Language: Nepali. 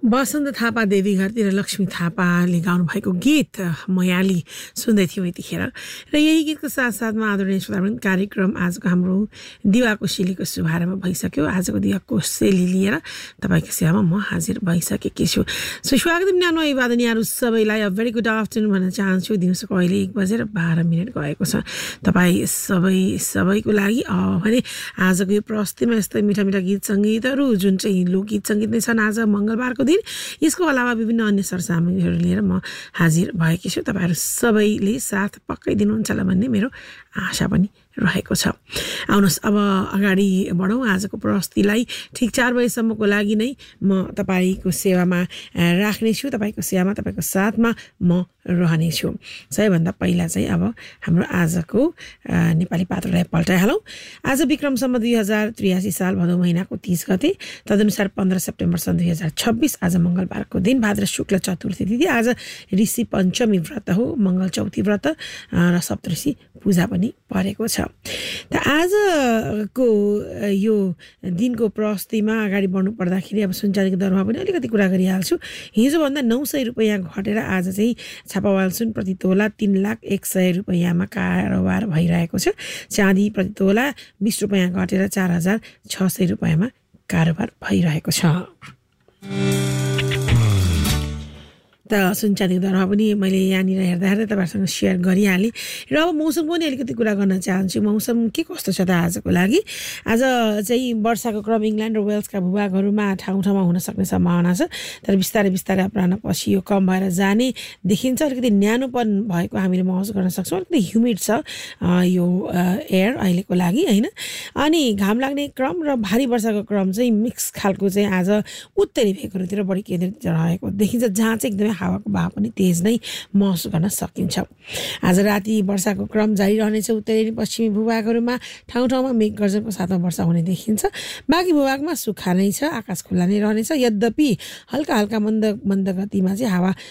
वसन्त थापा देवी घरतिर लक्ष्मी थापाले गाउनु भएको गीत मयाली सुन्दै थियौँ यतिखेर र यही गीतको साथसाथमा आदरणीय श्रोतावृन्द कार्यक्रम आजको हाम्रो दिवा कोसेलीको शुभारम्भ भइसक्यो। आजको दिवा कोसेली लिएर तपाईँको सेवामा म हाजिर भइसकेकी छु। सो स्वागत न्यानो अभिवादनीहरू सबैलाई भेरी गुड आफ्टरनुन भन्न चाहन्छु। दिउँसोको अहिले 1:12 गएको छ। तपाईँ सबैको लागि भने आजको यो प्रस्तुतिमा यस्तै मिठा मिठा गीत सङ्गीतहरू जुन चाहिँ लोकगीत सङ्गीत नै छन् आज मङ्गलबारको दिन। यसको अलावा विभिन्न अन्य सरसामग्रीहरू लिएर म हाजिर भएकी छु। तपाईँहरू सबैले साथ पक्कै दिनुहुन्छ होला भन्ने मेरो आशा पनि रहेको छ। आउनुहोस् अब अगाडि बढौँ। आजको प्रस्तुतिलाई ठिक 4 बजेसम्मको लागि नै म तपाईँको सेवामा राख्नेछु। तपाईँको सेवामा तपाईँको साथमा म रहनेछु। सबैभन्दा पहिला चाहिँ अब हाम्रो आजको नेपाली पात्रलाई पल्टाइहालौँ। आज विक्रमसम्म 2083 साल भदौ महिनाको 30 गते, तदनुसार 15 सेप्टेम्बर सन् 2026 आज मङ्गलबारको दिन, भाद्र शुक्ल चतुर्थी तिथि। आज ऋषि पञ्चमी व्रत हो, मङ्गल चौथी व्रत र सप्तऋषि पूजा पनि परेको छ। त आजको यो दिनको प्रस्तुतिमा अगाडि बढ्नु पर्दाखेरि अब सुनचाँदीको दरमा पनि अलिकति कुरा गरिहाल्छु। हिजोभन्दा 900 रुपियाँ घटेर आज चाहिँ छापावाल सुन प्रति तोला 3,01,000 रुपियाँमा कारोबार भइरहेको छ। चाँदी प्रति तोला 20 रुपियाँ घटेर 4,600 रुपियाँमा कारोबार भइरहेको छ। त सुनचाँदीको दरमा पनि मैले यहाँनिर हेर्दा तपाईँहरूसँग सेयर गरिहालेँ। र अब मौसमको पनि अलिकति कुरा गर्न चाहन्छु। मौसम के कस्तो छ त आजको लागि? आज चाहिँ वर्षाको क्रम इङ्ल्यान्ड र वेल्सका भूभागहरूमा ठाउँ ठाउँमा हुन सक्ने सम्भावना छ। तर बिस्तारै अपराह्नपछि यो कम भएर जाने देखिन्छ। अलिकति न्यानोपन भएको हामीले महसुस गर्न सक्छौँ। अलिकति ह्युमिड छ यो एयर अहिलेको लागि होइन। अनि घाम लाग्ने क्रम र भारी वर्षाको क्रम चाहिँ मिक्स खालको चाहिँ आज उत्तरी भेगहरूतिर बढी केन्द्रित रहेको देखिन्छ, जहाँ चाहिँ एकदमै हावाको बहाव पनि तेज नै महसुस गर्न सकिन्छ। आज राति वर्षाको क्रम जारी रहनेछ। उत्तरी पश्चिमी भूभागहरूमा ठाउँ ठाउँमा मेघ गर्जनको साथमा वर्षा हुने देखिन्छ। बाँकी भूभागमा सुक्खा नै छ, आकाश खुल्ला नै रहनेछ। यद्यपि हल्का मन्द गतिमा चाहिँ हावा